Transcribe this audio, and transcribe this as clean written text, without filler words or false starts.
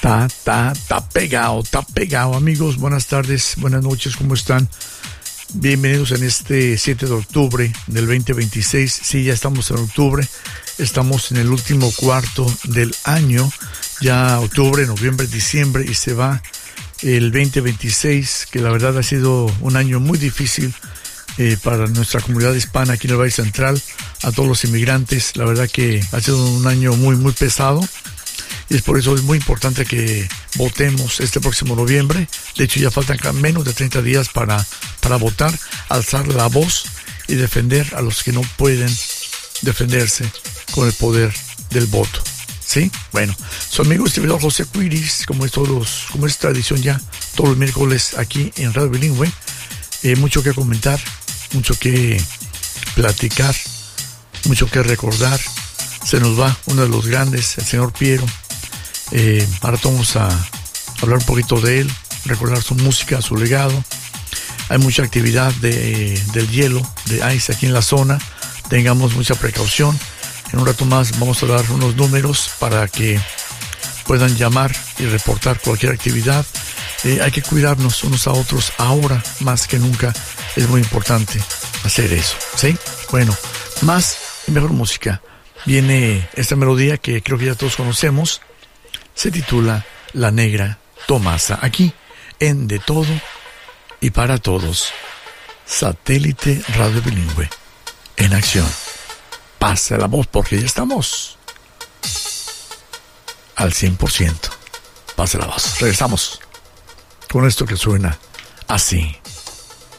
Está pegado, amigos. Buenas tardes, buenas noches, ¿cómo están? Bienvenidos en este 7 de octubre del 2026. Sí, ya estamos en octubre. Estamos en el último cuarto del año. Ya octubre, noviembre, diciembre y se va el 2026, que la verdad ha sido un año muy difícil para nuestra comunidad hispana aquí en el Valle Central, a todos los inmigrantes. La verdad que ha sido un año muy, muy pesado. Y es por eso es muy importante que votemos este próximo noviembre. De hecho, ya faltan menos de 30 días para votar, alzar la voz y defender a los que no pueden defenderse con el poder del voto. ¿Sí? Bueno, su amigo distribuidor José Cuiris, como es tradición ya, todos los miércoles aquí en Radio Bilingüe. Mucho que comentar, mucho que platicar, mucho que recordar. Se nos va uno de los grandes, el señor Piero. Ahora vamos a hablar un poquito de él, recordar su música, su legado. Hay mucha actividad del hielo, de ice aquí en la zona. Tengamos mucha precaución. En un rato más vamos a dar unos números para que puedan llamar y reportar cualquier actividad. Hay que cuidarnos unos a otros ahora más que nunca. Es muy importante hacer eso, ¿sí? Bueno, más y mejor música. Viene esta melodía que creo que ya todos conocemos. Se titula La Negra Tomasa, aquí en De Todo y Para Todos. Satélite Radio Bilingüe en acción. Pase la voz porque ya estamos al 100%. Pase la voz. Regresamos con esto que suena así.